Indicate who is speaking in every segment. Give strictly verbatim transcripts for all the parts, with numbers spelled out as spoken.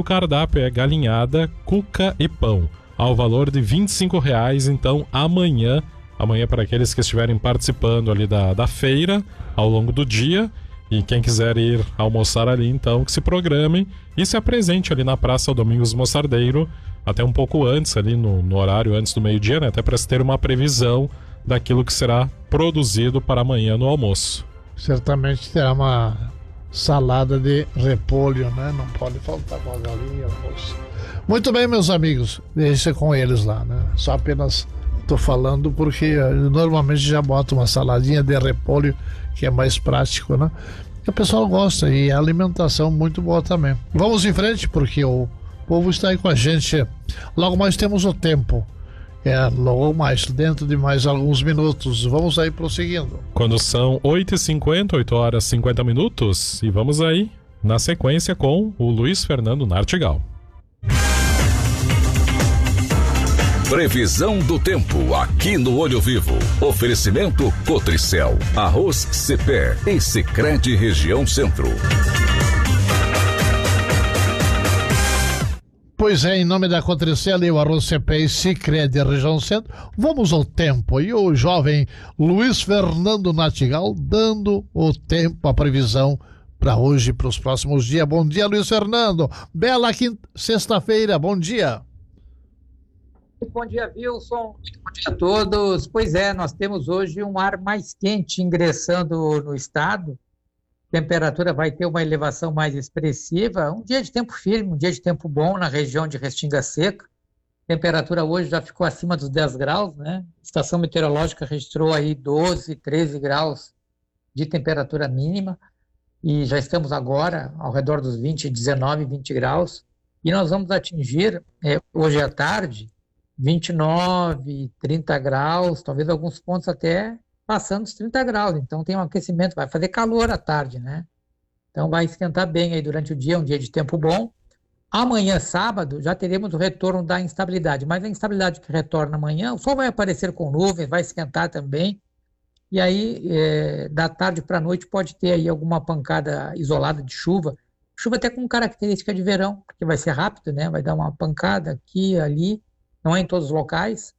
Speaker 1: cardápio é galinhada, cuca e pão, ao valor de vinte e cinco reais. Então amanhã, amanhã para aqueles que estiverem participando ali da, da feira ao longo do dia, e quem quiser ir almoçar ali, então que se programem e se apresente ali na Praça Domingos Mostardeiro, até um pouco antes, ali no, no horário antes do meio-dia, né? Até para se ter uma previsão daquilo que será produzido para amanhã no almoço.
Speaker 2: Certamente terá uma salada de repolho, né? Não pode faltar com a galinha, almoço. Muito bem, meus amigos, deixa com eles lá, né? Só apenas tô falando porque eu normalmente já boto uma saladinha de repolho, que é mais prático, né? O pessoal gosta e a alimentação muito boa também. Vamos em frente porque o povo está aí com a gente. Logo mais temos o tempo. É, logo mais, dentro de mais alguns minutos. Vamos aí prosseguindo.
Speaker 1: Quando são oito e cinquenta, oito horas e cinquenta minutos, e vamos aí na sequência com o Luiz Fernando Nartigal.
Speaker 3: Previsão do tempo aqui no Olho Vivo. Oferecimento Cotricel, Arroz Cepé e Sicredi Região Centro.
Speaker 2: Pois é, em nome da Cotricel e o Arroz Cepé e Sicredi Região Centro, vamos ao tempo. E o jovem Luiz Fernando Nartigal dando o tempo, a previsão para hoje e para os próximos dias. Bom dia, Luiz Fernando. Bela quinta, sexta-feira, bom dia.
Speaker 4: Bom dia, Wilson. Bom dia a todos. Pois é, nós temos hoje um ar mais quente ingressando no estado. A temperatura vai ter uma elevação mais expressiva. Um dia de tempo firme, um dia de tempo bom na região de Restinga Seca. A temperatura hoje já ficou acima dos dez graus, né? A estação meteorológica registrou aí doze, treze graus de temperatura mínima. E já estamos agora ao redor dos vinte, dezenove, vinte graus. E nós vamos atingir, é, hoje à tarde, vinte e nove, trinta graus, talvez alguns pontos até passando os trinta graus. Então tem um aquecimento, vai fazer calor à tarde, né? Então vai esquentar bem aí durante o dia, um dia de tempo bom. Amanhã, sábado, já teremos o retorno da instabilidade, mas a instabilidade que retorna amanhã, o sol vai aparecer com nuvens, vai esquentar também, e aí é, da tarde para a noite pode ter aí alguma pancada isolada de chuva, chuva até com característica de verão, porque vai ser rápido, né? Vai dar uma pancada aqui, ali, não é em todos os locais,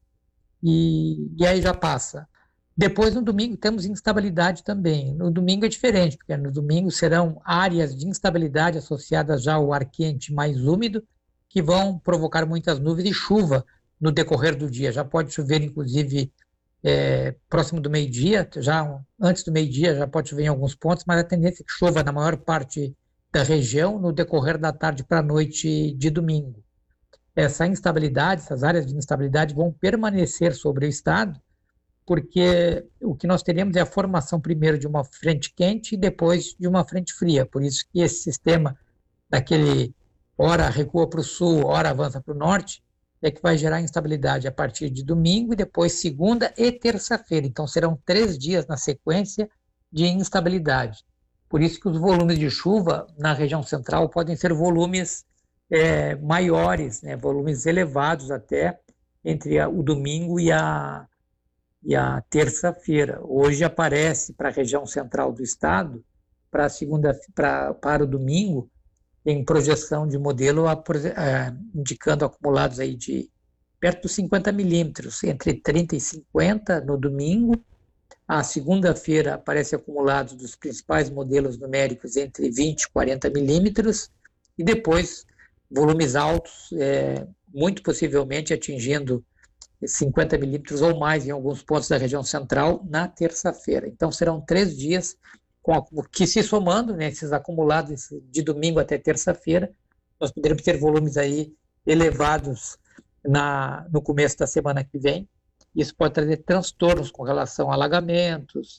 Speaker 4: e, e aí já passa. Depois, no domingo, temos instabilidade também. No domingo é diferente, porque no domingo serão áreas de instabilidade associadas já ao ar quente mais úmido, que vão provocar muitas nuvens e chuva no decorrer do dia. Já pode chover, inclusive, é, próximo do meio-dia, já antes do meio-dia já pode chover em alguns pontos, mas a tendência é que chova na maior parte da região no decorrer da tarde para a noite de domingo. Essa instabilidade, essas áreas de instabilidade vão permanecer sobre o estado, porque o que nós teremos é a formação primeiro de uma frente quente e depois de uma frente fria. Por isso que esse sistema, daquele ora recua para o sul, ora avança para o norte, é que vai gerar instabilidade a partir de domingo e depois segunda e terça-feira. Então serão três dias na sequência de instabilidade. Por isso que os volumes de chuva na região central podem ser volumes É, maiores, né, volumes elevados até entre a, o domingo e a, e a terça-feira. Hoje aparece para a região central do estado, para, a segunda, pra, para o domingo, em projeção de modelo a, a, indicando acumulados aí de perto dos cinquenta milímetros, entre trinta e cinquenta no domingo. A segunda-feira aparece acumulados dos principais modelos numéricos entre vinte e quarenta milímetros, e depois volumes altos, é, muito possivelmente atingindo cinquenta milímetros ou mais em alguns pontos da região central na terça-feira. Então serão três dias com a, que se somando, né, esses acumulados de domingo até terça-feira, nós poderemos ter volumes aí elevados na, no começo da semana que vem. Isso pode trazer transtornos com relação a alagamentos,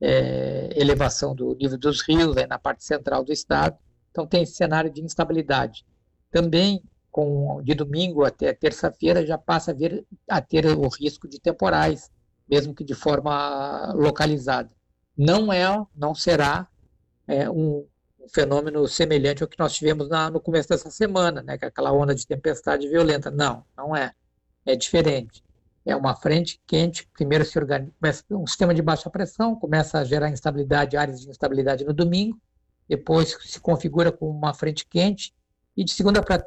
Speaker 4: é, elevação do nível dos rios aí na parte central do estado. Então tem esse cenário de instabilidade. Também, com, de domingo até terça-feira, já passa a, vir, a ter o risco de temporais, mesmo que de forma localizada. Não é, não será é, um, um fenômeno semelhante ao que nós tivemos na, no começo dessa semana, né, que é aquela onda de tempestade violenta. Não, não é. É diferente. É uma frente quente, primeiro se organiza, começa um sistema de baixa pressão, começa a gerar instabilidade, áreas de instabilidade no domingo, depois se configura como uma frente quente, e de segunda para